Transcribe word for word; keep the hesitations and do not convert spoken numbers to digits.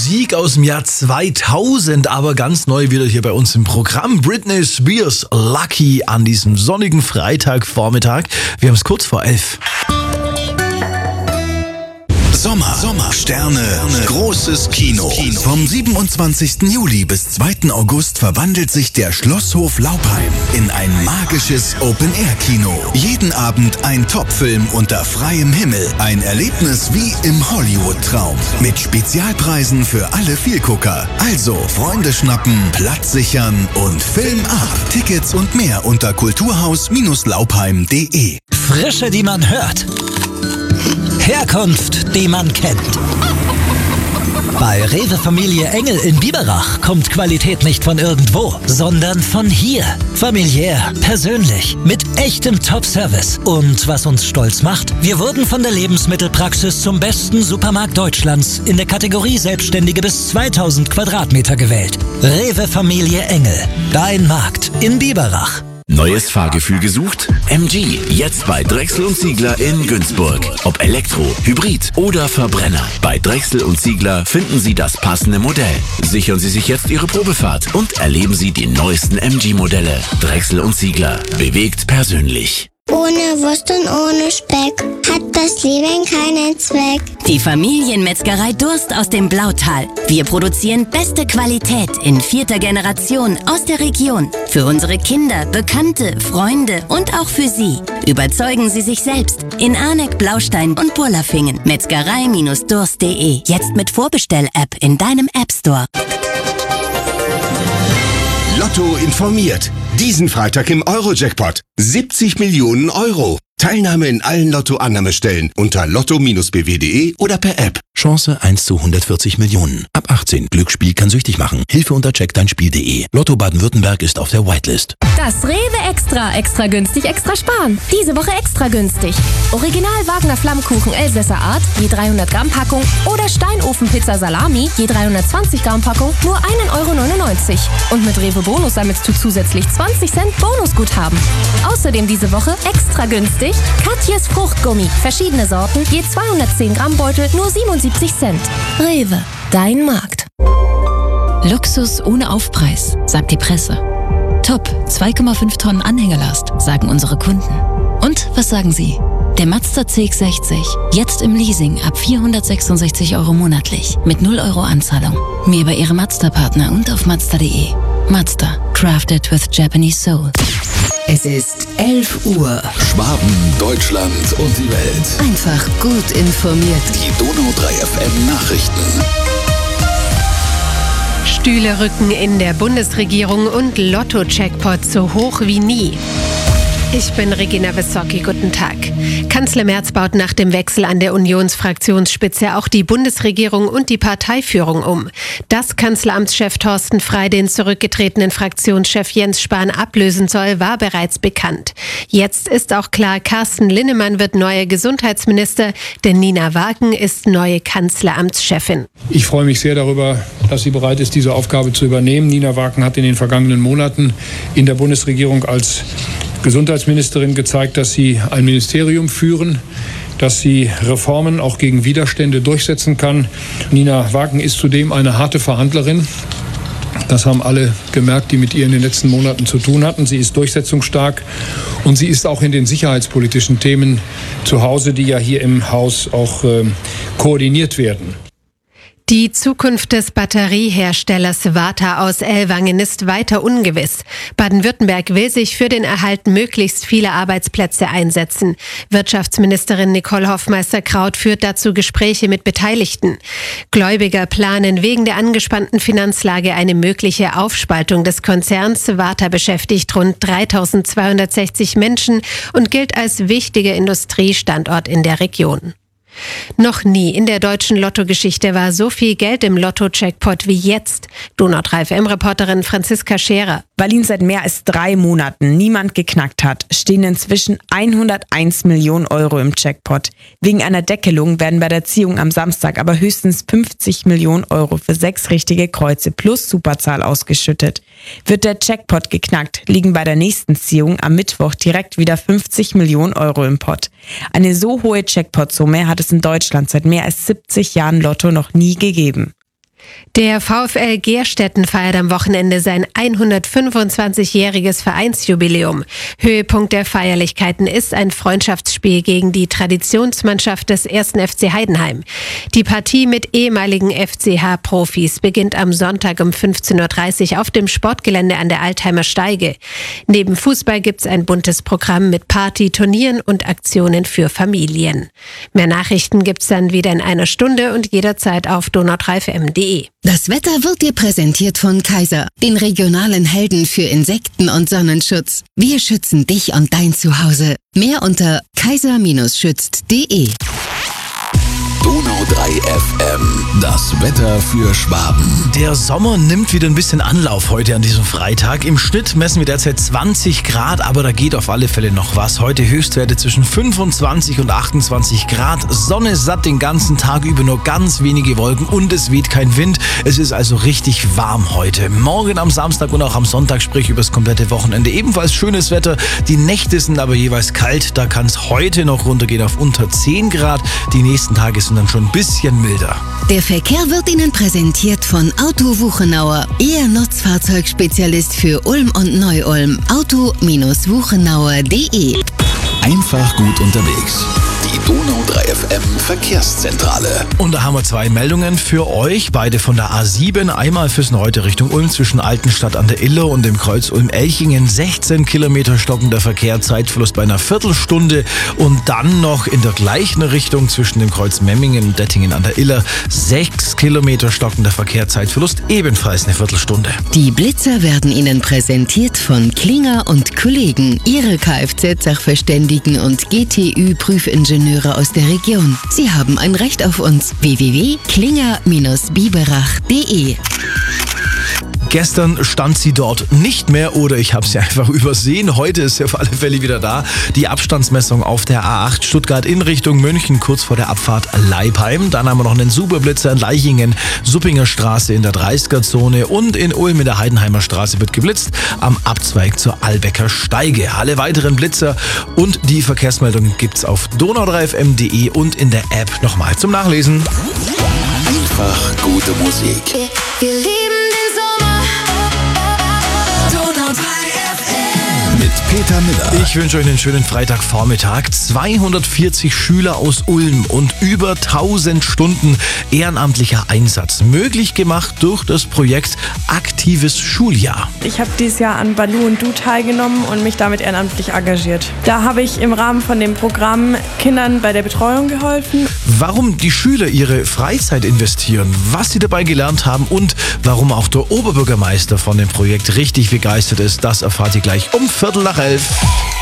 Musik aus dem Jahr zweitausend, aber ganz neu wieder hier bei uns im Programm. Britney Spears, Lucky, an diesem sonnigen Freitagvormittag. Wir haben es kurz vor elf. Sommer, Sommer, Sterne, großes Kino. Vom siebenundzwanzigsten Juli bis zweiten August verwandelt sich der Schlosshof Laupheim in ein magisches Open-Air-Kino. Jeden Abend ein Top-Film unter freiem Himmel. Ein Erlebnis wie im Hollywood-Traum. Mit Spezialpreisen für alle Vielgucker. Also Freunde schnappen, Platz sichern und Film ab. Tickets und mehr unter kulturhaus laupheim punkt de. Frische, die man hört. Herkunft, die man kennt. Bei Rewe Familie Engel in Biberach kommt Qualität nicht von irgendwo, sondern von hier. Familiär, persönlich, mit echtem Top-Service. Und was uns stolz macht, wir wurden von der Lebensmittelpraxis zum besten Supermarkt Deutschlands in der Kategorie Selbstständige bis zweitausend Quadratmeter gewählt. Rewe Familie Engel, dein Markt in Biberach. Neues Fahrgefühl gesucht? M G, jetzt bei Drechsel und Ziegler in Günzburg. Ob Elektro, Hybrid oder Verbrenner. Bei Drechsel und Ziegler finden Sie das passende Modell. Sichern Sie sich jetzt Ihre Probefahrt und erleben Sie die neuesten M G-Modelle. Drechsel und Ziegler. Bewegt persönlich. Ohne Wurst und ohne Speck hat das Leben keinen Zweck. Die Familienmetzgerei Durst aus dem Blautal. Wir produzieren beste Qualität in vierter Generation aus der Region. Für unsere Kinder, Bekannte, Freunde und auch für Sie. Überzeugen Sie sich selbst in Arneck, Blaustein und Burlafingen. Metzgerei Durst punkt de. Jetzt mit Vorbestell-App in deinem App Store. Lotto informiert. Diesen Freitag im Euro-Jackpot. siebzig Millionen Euro. Teilnahme in allen Lotto-Annahmestellen unter lotto Bindestrich b w punkt de oder per App. Chance eins zu hundertvierzig Millionen. Ab achtzehn. Glücksspiel kann süchtig machen. Hilfe unter check dein spiel punkt de. Lotto Baden-Württemberg ist auf der Whitelist. Das Rewe Extra. Extra günstig, extra sparen. Diese Woche extra günstig. Original Wagner Flammkuchen Elsässer Art, je dreihundert Gramm Packung. Oder Steinofenpizza Salami, je dreihundertzwanzig Gramm Packung, nur ein Euro neunundneunzig. Und mit Rewe Bonus sammelst du zusätzlich zwanzig Cent Bonusguthaben. Außerdem diese Woche extra günstig Katjes Fruchtgummi. Verschiedene Sorten, je zweihundertzehn Gramm Beutel, nur siebenundsiebzig Cent. Rewe, dein Markt. Luxus ohne Aufpreis, sagt die Presse. Top, zwei Komma fünf Tonnen Anhängerlast, sagen unsere Kunden. Und was sagen Sie? Der Mazda C X sechzig, jetzt im Leasing ab vierhundertsechsundsechzig Euro monatlich, mit null Euro Anzahlung. Mehr bei Ihrem Mazda-Partner und auf mazda punkt de. Mazda, crafted with Japanese soul. Es ist elf Uhr. Schwaben, Deutschland und die Welt. Einfach gut informiert. Die Donau drei F M Nachrichten. Stühle rücken in der Bundesregierung und Lotto-Jackpot so hoch wie nie. Ich bin Regina Wissocki, guten Tag. Kanzler Merz baut nach dem Wechsel an der Unionsfraktionsspitze auch die Bundesregierung und die Parteiführung um. Dass Kanzleramtschef Thorsten Frey den zurückgetretenen Fraktionschef Jens Spahn ablösen soll, war bereits bekannt. Jetzt ist auch klar, Carsten Linnemann wird neuer Gesundheitsminister, denn Nina Wagen ist neue Kanzleramtschefin. Ich freue mich sehr darüber, dass sie bereit ist, diese Aufgabe zu übernehmen. Nina Wagen hat in den vergangenen Monaten in der Bundesregierung als Gesundheitsministerin gezeigt, dass sie ein Ministerium führen, dass sie Reformen auch gegen Widerstände durchsetzen kann. Nina Wagen ist zudem eine harte Verhandlerin. Das haben alle gemerkt, die mit ihr in den letzten Monaten zu tun hatten. Sie ist durchsetzungsstark und sie ist auch in den sicherheitspolitischen Themen zu Hause, die ja hier im Haus auch äh, koordiniert werden. Die Zukunft des Batterieherstellers Varta aus Ellwangen ist weiter ungewiss. Baden-Württemberg will sich für den Erhalt möglichst vieler Arbeitsplätze einsetzen. Wirtschaftsministerin Nicole Hoffmeister-Kraut führt dazu Gespräche mit Beteiligten. Gläubiger planen wegen der angespannten Finanzlage eine mögliche Aufspaltung des Konzerns. Varta beschäftigt rund dreitausendzweihundertsechzig Menschen und gilt als wichtiger Industriestandort in der Region. Noch nie in der deutschen Lottogeschichte war so viel Geld im Lotto-Jackpot wie jetzt. Donau drei F M-Reporterin Franziska Scherer. Weil ihn seit mehr als drei Monaten niemand geknackt hat, stehen inzwischen hunderteins Millionen Euro im Jackpot. Wegen einer Deckelung werden bei der Ziehung am Samstag aber höchstens fünfzig Millionen Euro für sechs richtige Kreuze plus Superzahl ausgeschüttet. Wird der Jackpot geknackt, liegen bei der nächsten Ziehung am Mittwoch direkt wieder fünfzig Millionen Euro im Pott. Eine so hohe Jackpot-Summe hat es in Deutschland seit mehr als siebzig Jahren Lotto noch nie gegeben. Der VfL Gerstetten feiert am Wochenende sein hundertfünfundzwanzigjähriges Vereinsjubiläum. Höhepunkt der Feierlichkeiten ist ein Freundschaftsspiel gegen die Traditionsmannschaft des ersten F C Heidenheim. Die Partie mit ehemaligen F C H-Profis beginnt am Sonntag um fünfzehn Uhr dreißig auf dem Sportgelände an der Altheimer Steige. Neben Fußball gibt's ein buntes Programm mit Party, Turnieren und Aktionen für Familien. Mehr Nachrichten gibt's dann wieder in einer Stunde und jederzeit auf donau drei F M punkt de. Das Wetter wird dir präsentiert von Kaiser, den regionalen Helden für Insekten- und Sonnenschutz. Wir schützen dich und dein Zuhause. Mehr unter kaiser schützt punkt de. Donau drei F M, das Wetter für Schwaben. Der Sommer nimmt wieder ein bisschen Anlauf heute an diesem Freitag. Im Schnitt messen wir derzeit zwanzig Grad, aber da geht auf alle Fälle noch was. Heute Höchstwerte zwischen fünfundzwanzig und achtundzwanzig Grad. Sonne satt den ganzen Tag über, nur ganz wenige Wolken und es weht kein Wind. Es ist also richtig warm heute. Morgen am Samstag und auch am Sonntag, sprich übers komplette Wochenende, ebenfalls schönes Wetter. Die Nächte sind aber jeweils kalt. Da kann es heute noch runtergehen auf unter zehn Grad. Die nächsten Tage sind dann schon ein bisschen milder. Der Verkehr wird Ihnen präsentiert von Auto Wuchenauer, Ihr Nutzfahrzeugspezialist für Ulm und Neu-Ulm. auto wuchenauer punkt de. Einfach gut unterwegs. Die Donau drei F M Verkehrszentrale. Und da haben wir zwei Meldungen für euch, beide von der A sieben. Einmal fürs heute Richtung Ulm zwischen Altenstadt an der Iller und dem Kreuz Ulm-Elchingen. sechzehn Kilometer stockender Verkehr, Zeitverlust bei einer Viertelstunde. Und dann noch in der gleichen Richtung zwischen dem Kreuz Memmingen und Dettingen an der Iller. sechs Kilometer stockender Verkehr, Zeitverlust ebenfalls eine Viertelstunde. Die Blitzer werden Ihnen präsentiert von Klinger und Kollegen, Ihre Kfz-Sachverständigen und G T Ü-Prüfingenieure aus der Region. Sie haben ein Recht auf uns. w w w punkt klinger biberach punkt de. Gestern stand sie dort nicht mehr oder ich habe sie einfach übersehen. Heute ist sie auf alle Fälle wieder da. Die Abstandsmessung auf der A acht Stuttgart in Richtung München, kurz vor der Abfahrt Leipheim. Dann haben wir noch einen Superblitzer in Leichingen, Suppinger Straße in der dreißiger-Zone und in Ulm in der Heidenheimer Straße wird geblitzt am Abzweig zur Albecker Steige. Alle weiteren Blitzer und die Verkehrsmeldungen gibt's auf donau drei f m punkt de und in der App nochmal zum Nachlesen. Einfach gute Musik. Wir lieben Mit Peter Miller. Ich wünsche euch einen schönen Freitagvormittag. zweihundertvierzig Schüler aus Ulm und über tausend Stunden ehrenamtlicher Einsatz. Möglich gemacht durch das Projekt Aktives Schuljahr. Ich habe dieses Jahr an Balu und Du teilgenommen und mich damit ehrenamtlich engagiert. Da habe ich im Rahmen von dem Programm Kindern bei der Betreuung geholfen. Warum die Schüler ihre Freizeit investieren, was sie dabei gelernt haben und warum auch der Oberbürgermeister von dem Projekt richtig begeistert ist, das erfahrt ihr gleich um Viertel nach elf.